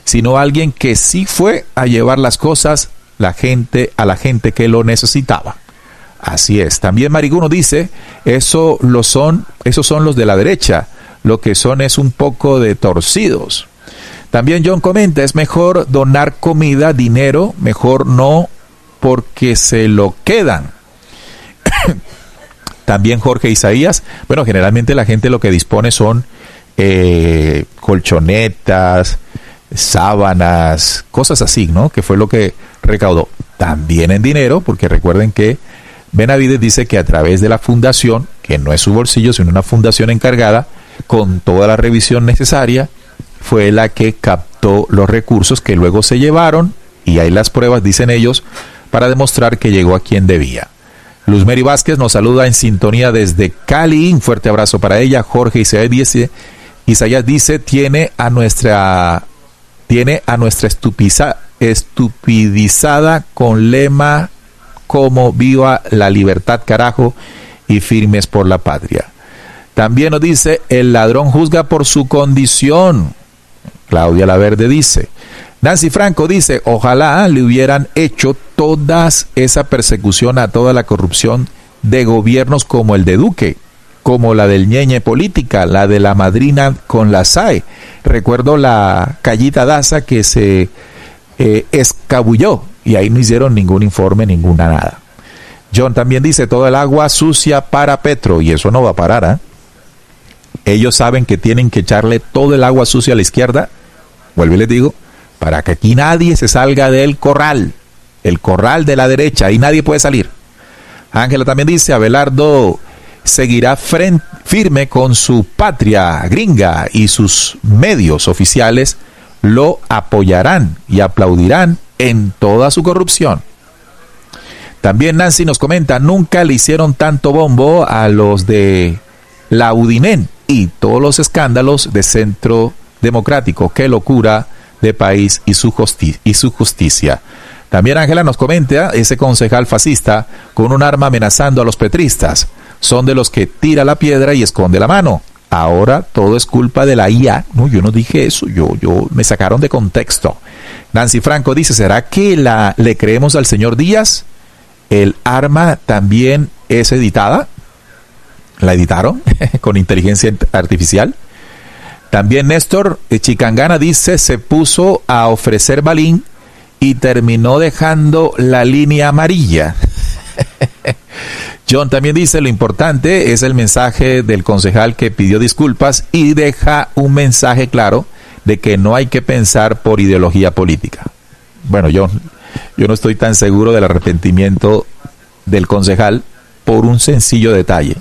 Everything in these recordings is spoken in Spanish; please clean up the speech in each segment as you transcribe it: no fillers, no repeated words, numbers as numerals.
sino alguien que sí fue a llevar las cosas a la gente que lo necesitaba. Así es. También Mariguno dice, esos son los de la derecha, lo que son es un poco de torcidos. También John comenta, es mejor donar comida, dinero, mejor no, porque se lo quedan. También Jorge Isaías, bueno, generalmente la gente lo que dispone son colchonetas, sábanas, cosas así, ¿no? Que fue lo que recaudó. También en dinero, porque recuerden que Benavides dice que a través de la fundación, que no es su bolsillo, sino una fundación encargada, con toda la revisión necesaria, fue la que captó los recursos que luego se llevaron, y hay las pruebas, dicen ellos, para demostrar que llegó a quien debía. Luz Mary Vázquez nos saluda en sintonía desde Cali, un fuerte abrazo para ella. Jorge Isaías dice, tiene a nuestra estupidizada con lema como viva la libertad carajo y firmes por la patria. También nos dice, el ladrón juzga por su condición. Claudia Laverde dice, Nancy Franco dice, ojalá le hubieran hecho toda esa persecución a toda la corrupción de gobiernos como el de Duque, como la del Ñeñe Política, la de la madrina con la SAE. Recuerdo la Callita Daza que se escabulló y ahí no hicieron ningún informe, ninguna nada. John también dice, todo el agua sucia para Petro, y eso no va a parar, ¿eh? Ellos saben que tienen que echarle todo el agua sucia a la izquierda, vuelvo y les digo, para que aquí nadie se salga del corral, el corral de la derecha, ahí nadie puede salir. Ángela también dice, Abelardo seguirá firme con su patria gringa y sus medios oficiales lo apoyarán y aplaudirán en toda su corrupción. También Nancy nos comenta, nunca le hicieron tanto bombo a los de la UDINEN y todos los escándalos de Centro Democrático. Qué locura de país y su justicia. También Ángela nos comenta, ese concejal fascista con un arma amenazando a los petristas. Son de los que tira la piedra y esconde la mano. Ahora todo es culpa de la IA. No, yo no dije eso, yo me sacaron de contexto. Nancy Franco dice, ¿será que le creemos al señor Díaz? ¿El arma también es editada? ¿La editaron con inteligencia artificial? También Néstor Chicangana dice, se puso a ofrecer balín y terminó dejando la línea amarilla. John también dice, lo importante es el mensaje del concejal que pidió disculpas y deja un mensaje claro de que no hay que pensar por ideología política. Bueno, yo no estoy tan seguro del arrepentimiento del concejal por un sencillo detalle.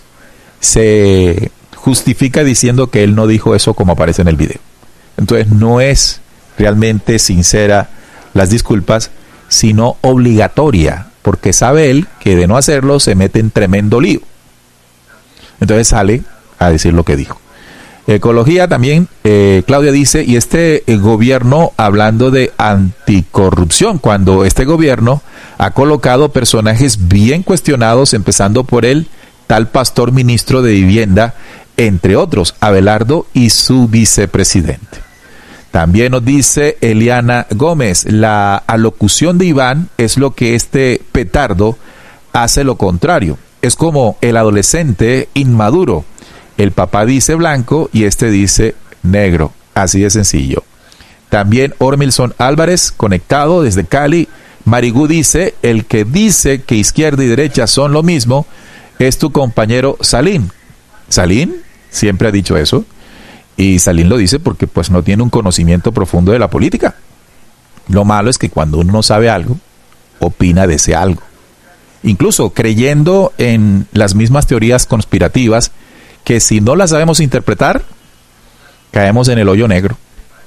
Se justifica diciendo que él no dijo eso como aparece en el video. Entonces no es realmente sincera las disculpas, sino obligatoria, porque sabe él que de no hacerlo se mete en tremendo lío. Entonces sale a decir lo que dijo. Ecología también, Claudia dice, y este gobierno hablando de anticorrupción, cuando este gobierno ha colocado personajes bien cuestionados, empezando por el tal pastor ministro de Vivienda, entre otros, Abelardo y su vicepresidente. También nos dice Eliana Gómez, la alocución de Iván es lo que este petardo hace lo contrario. Es como el adolescente inmaduro. El papá dice blanco y este dice negro. Así de sencillo. También Ormilson Álvarez, conectado desde Cali. Marigú dice, el que dice que izquierda y derecha son lo mismo es tu compañero Salín. ¿Salín? Siempre ha dicho eso. Y Salín lo dice porque pues no tiene un conocimiento profundo de la política. Lo malo es que cuando uno no sabe algo, opina de ese algo. Incluso creyendo en las mismas teorías conspirativas que si no las sabemos interpretar, caemos en el hoyo negro.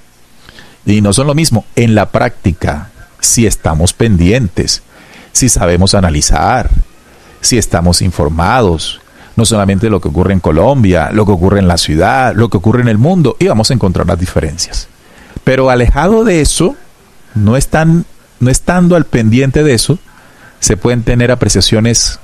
Y no son lo mismo en la práctica, si estamos pendientes, si sabemos analizar, si estamos informados, no solamente lo que ocurre en Colombia, lo que ocurre en la ciudad, lo que ocurre en el mundo, y vamos a encontrar las diferencias. Pero alejado de eso, no estando al pendiente de eso, se pueden tener apreciaciones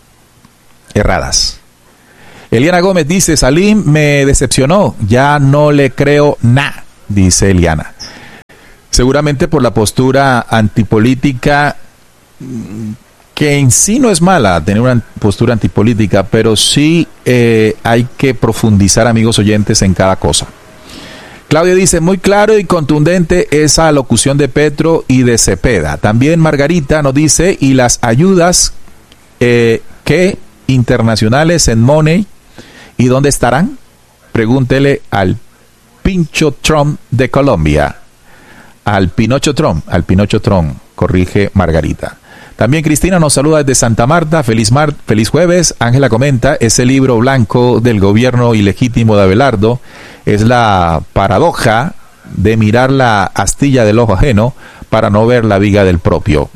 erradas. Eliana Gómez dice, Salim me decepcionó, ya no le creo nada, dice Eliana. seguramente por la postura antipolítica, que en sí no es mala tener una postura antipolítica, pero sí hay que profundizar, amigos oyentes, en cada cosa. Claudia dice, muy claro y contundente esa alocución de Petro y de Cepeda. También Margarita nos dice, y las ayudas que internacionales en Money, ¿y dónde estarán? Pregúntele al Pincho Trump de Colombia. Al Pinocho Trump, corrige Margarita. También Cristina nos saluda desde Santa Marta, feliz jueves. Ángela comenta, ese libro blanco del gobierno ilegítimo de Abelardo es la paradoja de mirar la astilla del ojo ajeno para no ver la viga del propio.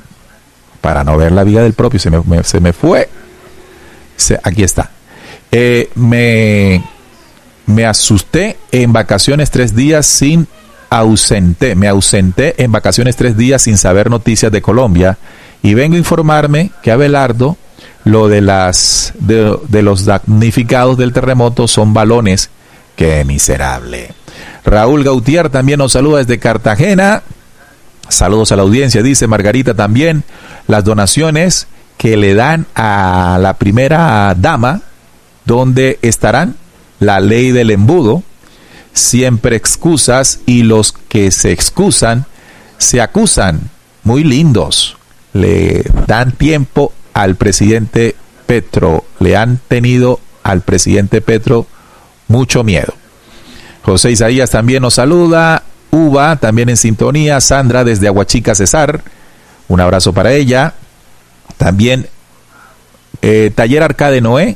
Se me fue. Aquí está. Me asusté en vacaciones 3 días me ausenté en vacaciones 3 días sin saber noticias de Colombia y vengo a informarme que Abelardo, lo de los damnificados del terremoto son balones. ¡Qué miserable! Raúl Gautier también nos saluda desde Cartagena. Saludos a la audiencia, dice Margarita también. Las donaciones que le dan a la primera dama, ¿dónde estarán? La ley del embudo. Siempre excusas y los que se excusan se acusan. Muy lindos. Le dan tiempo al presidente Petro. Le han tenido al presidente Petro mucho miedo. José Isaías también nos saluda. Uva también en sintonía. Sandra desde Aguachica, Cesar. Un abrazo para ella. También Taller Arcade Noé.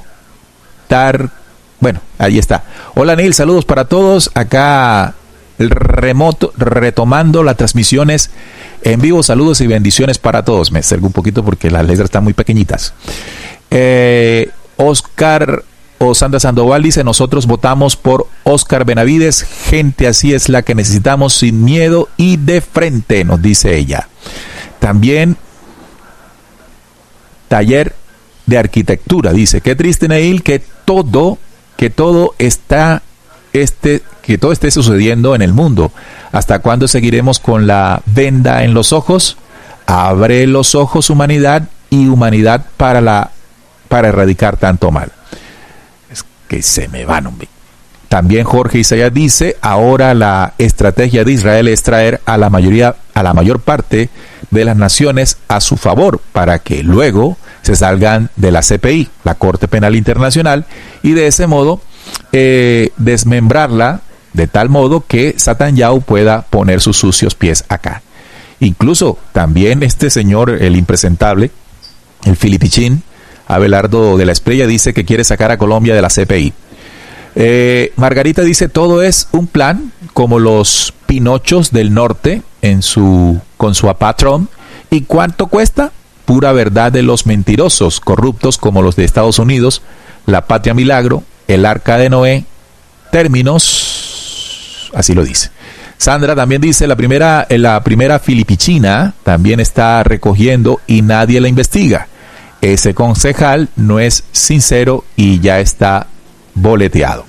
Bueno, ahí está. Hola Neil, saludos para todos. Acá retomando las transmisiones en vivo. Saludos y bendiciones para todos. Me acerco un poquito porque las letras están muy pequeñitas. Oscar o Sandra Sandoval dice, nosotros votamos por Oscar Benavides. Gente así es la que necesitamos, sin miedo y de frente, nos dice ella. También Taller de Arquitectura dice, qué triste, Neil, que todo esté sucediendo en el mundo. ¿Hasta cuándo seguiremos con la venda en los ojos? Abre los ojos, humanidad, y humanidad para erradicar tanto mal. Es que se me van, hombre. También Jorge Isaías dice, ahora la estrategia de Israel es traer a la mayor parte de las naciones a su favor para que luego se salgan de la CPI, la Corte Penal Internacional, y de ese modo desmembrarla de tal modo que Netanyahu pueda poner sus sucios pies acá. Incluso también este señor, el impresentable, el filipichín, Abelardo de la Espriella, dice que quiere sacar a Colombia de la CPI. Margarita dice, todo es un plan, como los Pinochos del norte con su patrón. ¿Y cuánto cuesta? Pura verdad de los mentirosos, corruptos como los de Estados Unidos, la Patria Milagro, el Arca de Noé, términos, así lo dice. Sandra también dice, la primera filipichina también está recogiendo y nadie la investiga. Ese concejal no es sincero y ya está boleteado.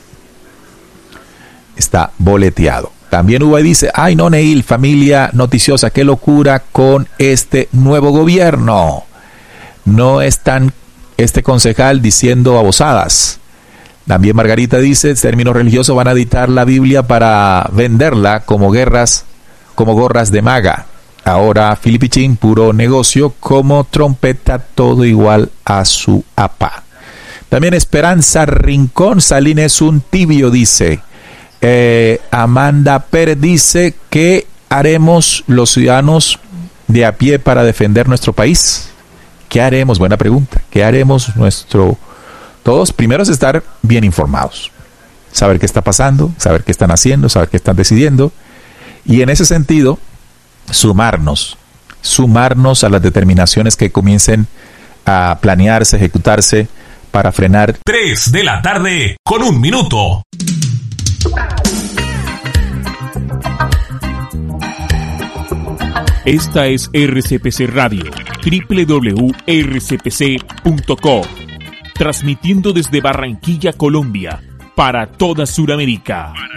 También Uva dice, ay no, Neil, familia noticiosa, qué locura con este nuevo gobierno. No están este concejal diciendo babosadas. También Margarita dice, términos religiosos, van a editar la Biblia para venderla como gorras de maga. Ahora Filipichín, puro negocio, como trompeta, todo igual a su apa. También Esperanza Rincón Salín es un tibio, dice. Amanda Pérez dice, ¿qué haremos los ciudadanos de a pie para defender nuestro país? ¿Qué haremos? Buena pregunta. ¿Qué haremos todos? Primero es estar bien informados, saber qué está pasando, saber qué están haciendo, saber qué están decidiendo, y en ese sentido sumarnos a las determinaciones que comiencen a planearse, ejecutarse para frenar. 3 de la tarde con 1 minuto. Esta es RCPC Radio, www.rcpc.co, transmitiendo desde Barranquilla, Colombia, para toda Sudamérica.